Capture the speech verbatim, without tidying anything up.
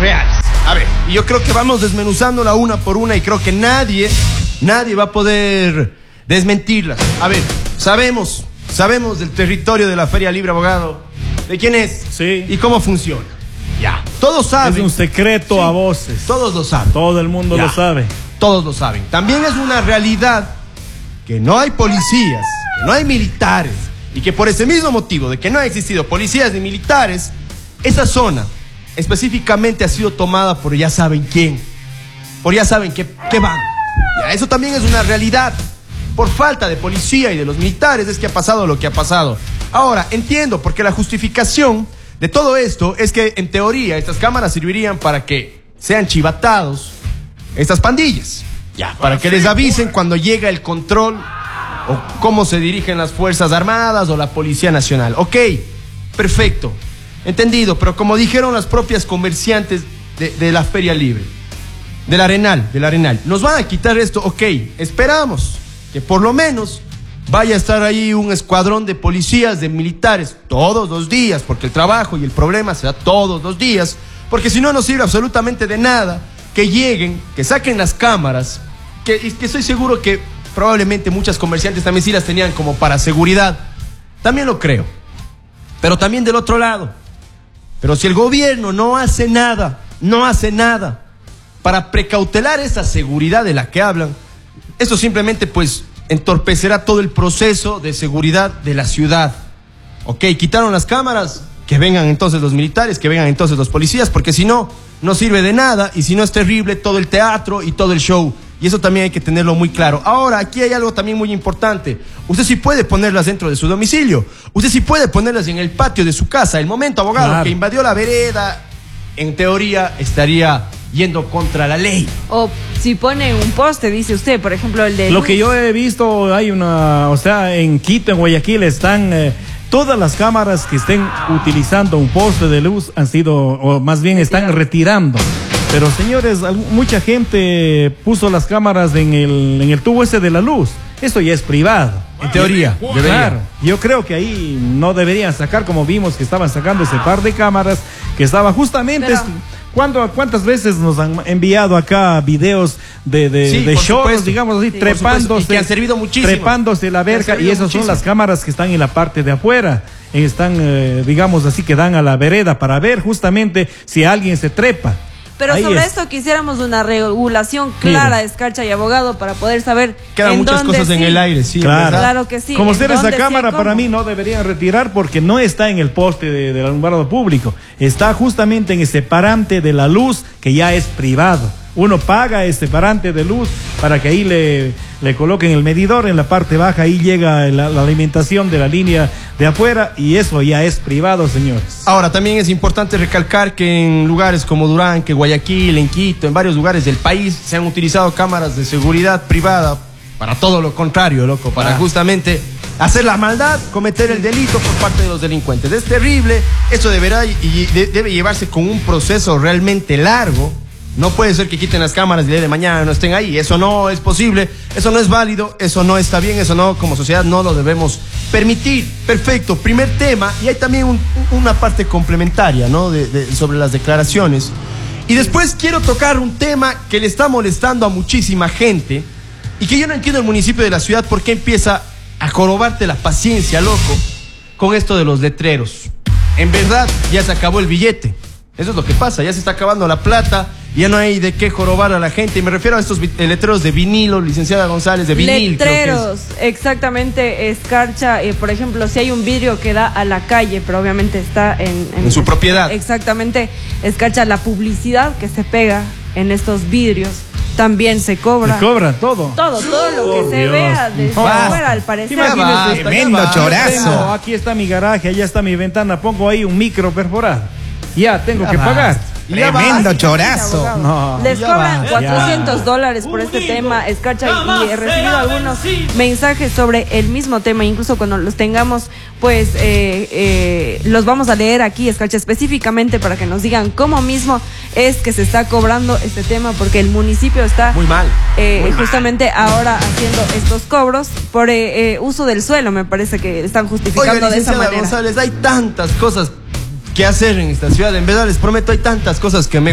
reales. A ver, y yo creo que vamos desmenuzándola una por una y creo que nadie, nadie va a poder desmentirlas. A ver, sabemos, sabemos del territorio de la Feria Libre, abogado, de quién es, sí, y cómo funciona. Ya, todos saben. Es un secreto, sí, a voces. Todos lo saben. Todo el mundo ya lo sabe. Todos lo saben. También es una realidad que no hay policías, que no hay militares, y que por ese mismo motivo de que no ha existido policías ni militares, esa zona específicamente ha sido tomada por ya saben quién, por ya saben qué, qué van. Ya, eso también es una realidad. Por falta de policía y de los militares es que ha pasado lo que ha pasado. Ahora, entiendo, porque la justificación de todo esto es que en teoría estas cámaras servirían para que sean chivatados estas pandillas, ya, para que les avisen cuando llega el control o cómo se dirigen las Fuerzas Armadas o la Policía Nacional. Ok, perfecto, entendido, pero como dijeron las propias comerciantes de, de la Feria Libre, del Arenal, del Arenal, nos van a quitar esto, ok, esperamos que por lo menos vaya a estar ahí un escuadrón de policías, de militares, todos los días, porque el trabajo y el problema se da todos los días, porque si no, no sirve absolutamente de nada que lleguen, que saquen las cámaras, que, que estoy seguro que probablemente muchas comerciantes también sí las tenían como para seguridad, también lo creo, pero también del otro lado, pero si el gobierno no hace nada, no hace nada para precautelar esa seguridad de la que hablan, esto simplemente pues entorpecerá todo el proceso de seguridad de la ciudad. Ok, quitaron las cámaras, que vengan entonces los militares, que vengan entonces los policías, porque si no, no sirve de nada, y si no es terrible todo el teatro y todo el show, y eso también hay que tenerlo muy claro. Ahora, aquí hay algo también muy importante, usted sí puede ponerlas dentro de su domicilio, usted sí puede ponerlas en el patio de su casa. El momento, abogado, claro, que invadió la vereda, en teoría estaría yendo contra la ley. O si pone un poste, dice usted, por ejemplo, el de... Lo que yo he visto, hay una, o sea, en Quito, en Guayaquil, están... Eh, todas las cámaras que estén utilizando un poste de luz han sido, o más bien están retirando. Pero señores, mucha gente puso las cámaras en el, en el tubo ese de la luz. Eso ya es privado. En teoría, debería. Claro, yo creo que ahí no deberían sacar, como vimos que estaban sacando ese par de cámaras, que estaba justamente... Pero... ¿Cuándo, ¿Cuántas veces nos han enviado acá videos de, de, sí, de shows, digamos así, sí, trepándose, y que han servido muchísimo, trepándose la verja, y esas muchísimo. Son las cámaras que están en la parte de afuera, están, eh, digamos así, que dan a la vereda para ver justamente si alguien se trepa. Pero ahí sobre es. Esto quisiéramos una regulación clara, Escarcha y abogado, para poder saber. Quedan en muchas dónde cosas sí. en el aire, sí. Claro, claro que sí. Como ser esa cámara, para mí no deberían retirar porque no está en el poste de, del alumbrado público. Está justamente en ese parante de la luz que ya es privado. Uno paga ese parante de luz para que ahí le, le coloquen el medidor en la parte baja, ahí llega la, la alimentación de la línea de afuera y eso ya es privado, señores. Ahora, también es importante recalcar que en lugares como Durán, que Guayaquil, en Quito, en varios lugares del país se han utilizado cámaras de seguridad privada para todo lo contrario, loco, para ah. justamente hacer la maldad, cometer el delito por parte de los delincuentes. Es terrible, eso deberá y de, debe llevarse con un proceso realmente largo. No puede ser que quiten las cámaras y el día de mañana no estén ahí. Eso no es posible, eso no es válido, eso no está bien, eso no, como sociedad no lo debemos permitir. Perfecto, primer tema, y hay también un, una parte complementaria, ¿no? De, de, sobre las declaraciones. Y después quiero tocar un tema que le está molestando a muchísima gente y que yo no entiendo el municipio de la ciudad por qué empieza a jorobarte la paciencia, loco, con esto de los letreros. En verdad, ya se acabó el billete. Eso es lo que pasa, ya se está acabando la plata, ya no hay de qué jorobar a la gente. Y me refiero a estos letreros de vinilo, licenciada González, de vinil. Letreros, exactamente, Escarcha. Eh, por ejemplo, si hay un vidrio que da a la calle, pero obviamente está en... En, en su propiedad. Exactamente, Escarcha, la publicidad que se pega en estos vidrios también se cobra. Se cobra todo. Todo, todo lo que oh, se Dios. vea desde afuera, al parecer. Tremendo chorazo. Aquí está mi garaje, allá está mi ventana, pongo ahí un micro perforado. Ya tengo ya que basta. Pagar. Tremendo chorazo. No, les cobran cuatrocientos dólares por este tema, Escarcha, y he recibido algunos mensajes sobre el mismo tema. Incluso cuando los tengamos, pues eh, eh, los vamos a leer aquí, Escarcha, específicamente para que nos digan cómo mismo es que se está cobrando este tema, porque el municipio está muy mal, eh, muy justamente mal. Ahora haciendo estos cobros por eh, eh, uso del suelo. Me parece que están justificando. Oiga, de esa manera. González, hay tantas cosas que hacer en esta ciudad. En verdad les prometo, hay tantas cosas que me